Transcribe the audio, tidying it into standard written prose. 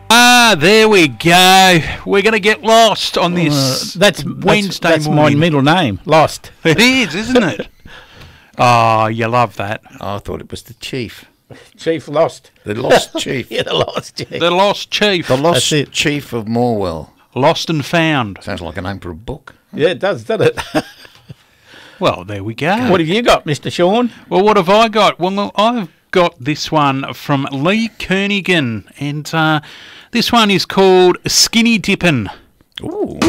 Ah, there we go. We're going to get lost on this Wednesday That's my morning. middle name, Lost. It is, isn't it? Oh, you love that. I thought it was the chief. Chief Lost. The lost chief. Yeah, the Lost Chief. The Lost Chief. The lost That's it. chief of Morwell. Lost and Found. Sounds like a name for a book. Yeah, it does, doesn't it? Well, there we go. What have you got, Mr. Sean? Well, what have I got? Well, I've got this one from Lee Kernighan, and this one is called Skinny Dippin'. Ooh.